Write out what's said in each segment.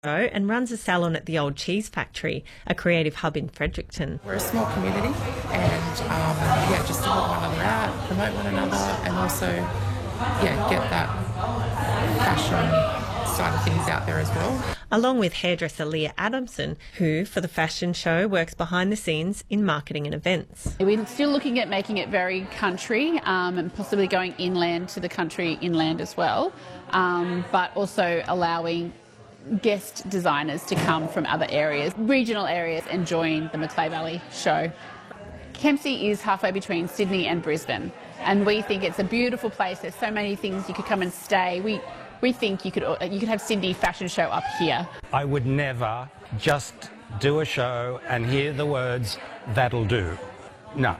and runs a salon at the Old Cheese Factory, a creative hub in Fredericton. We're a small community and just to help one another out, promote one another and also get that fashion side of things out there as well. Along with hairdresser Leah Adamson, who for the fashion show works behind the scenes in marketing and events. We're still looking at making it very country and possibly going inland to the country inland as well, but also allowing guest designers to come from other areas, regional areas, and join the Macleay Valley show. Kempsey is halfway between Sydney and Brisbane, and we think it's a beautiful place. There's so many things you could come and stay. We think you could have Sydney Fashion Show up here. I would never just do a show and hear the words, "That'll do." No.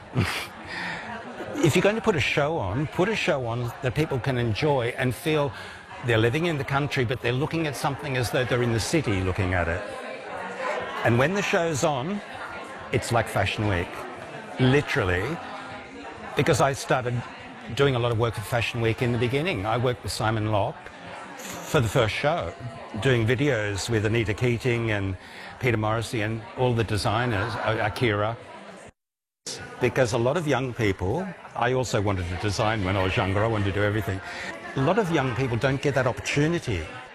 If you're going to put a show on that people can enjoy and feel they're living in the country, but they're looking at something as though they're in the city looking at it. And when the show's on, it's like Fashion Week, literally, because I started doing a lot of work for Fashion Week in the beginning. I worked with Simon Locke for the first show, doing videos with Anita Keating and Peter Morrissey and all the designers, Akira. Because a lot of young people, I also wanted to design when I was younger, I wanted to do everything. A lot of young people don't get that opportunity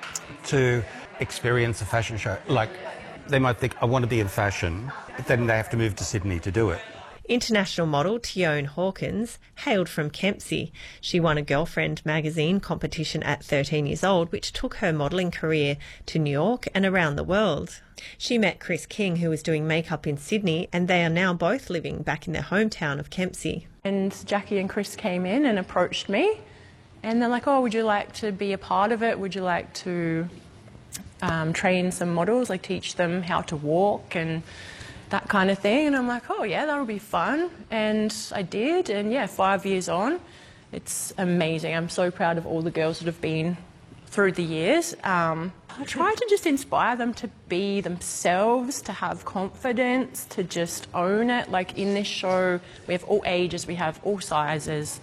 to experience a fashion show. Like, they might think, I want to be in fashion, but then they have to move to Sydney to do it. International model Tione Hawkins hailed from Kempsey. She won a Girlfriend magazine competition at 13 years old, which took her modelling career to New York and around the world. She met Chris King, who was doing makeup in Sydney, and they are now both living back in their hometown of Kempsey. And Jackie and Chris came in and approached me, and they're like, "Oh, would you like to be a part of it? Would you like to train some models, like teach them how to walk and that kind of thing?" And I'm like, "Oh yeah, that'll be fun." And I did, and 5 years on, it's amazing. I'm so proud of all the girls that have been through the years. I try to just inspire them to be themselves, to have confidence, to just own it. Like in this show, we have all ages, we have all sizes.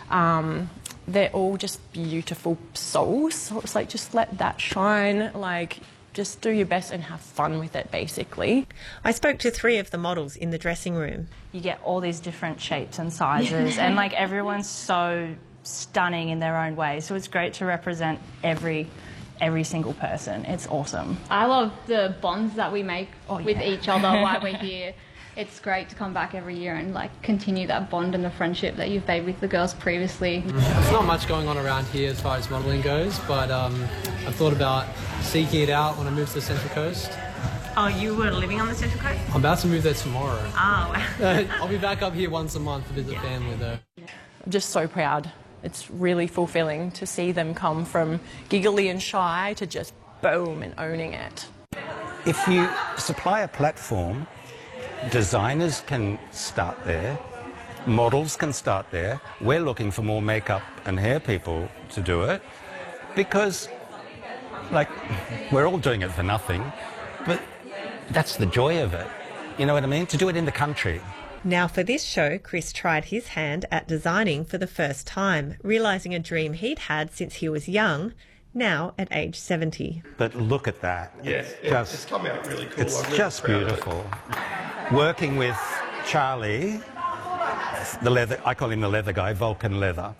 They're all just beautiful souls. So it's like, just let that shine, like, just do your best and have fun with it, basically. I spoke to 3 of the models in the dressing room. You get all these different shapes and sizes and like everyone's so stunning in their own way. So it's great to represent every single person. It's awesome. I love the bonds that we make with each other while we're here. It's great to come back every year and like continue that bond and the friendship that you've made with the girls previously. There's not much going on around here as far as modelling goes, but I've thought about seeking it out when I move to the Central Coast. Oh, you were living on the Central Coast? I'm about to move there tomorrow. Oh. I'll be back up here once a month to visit family though. I'm just so proud. It's really fulfilling to see them come from giggly and shy to just boom and owning it. If you supply a platform, designers can start there, models can start there. We're looking for more makeup and hair people to do it because, like, we're all doing it for nothing, but that's the joy of it. You know what I mean? To do it in the country. Now for this show, Chris tried his hand at designing for the first time, realising a dream he'd had since he was young, now at age 70. But look at that. Yeah, it's come out really cool. It's just beautiful. Working with Charlie, the leather, I call him the leather guy, Vulcan Leather.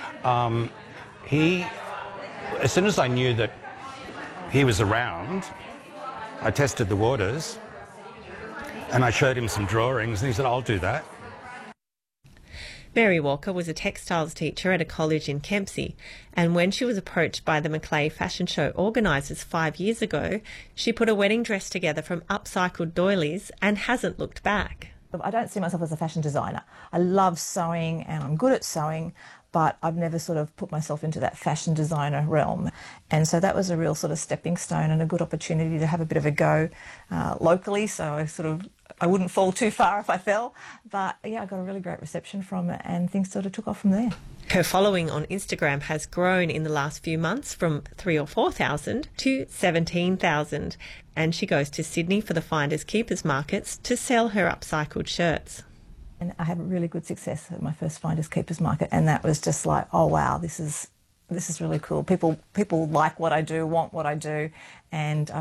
As soon as I knew that he was around, I tested the waters and I showed him some drawings and he said, "I'll do that." Mary Walker was a textiles teacher at a college in Kempsey, and when she was approached by the Macleay Fashion Show organisers 5 years ago, she put a wedding dress together from upcycled doilies and hasn't looked back. I don't see myself as a fashion designer. I love sewing and I'm good at sewing, but I've never sort of put myself into that fashion designer realm. And so that was a real sort of stepping stone and a good opportunity to have a bit of a go locally, so I wouldn't fall too far if I fell. But yeah, I got a really great reception from it and things sort of took off from there. Her following on Instagram has grown in the last few months from 3,000 or 4,000 to 17,000. And she goes to Sydney for the Finders Keepers markets to sell her upcycled shirts. And I had really good success at my first Finders Keepers market, and that was just like, oh wow, this is really cool. People like what I do, want what I do, and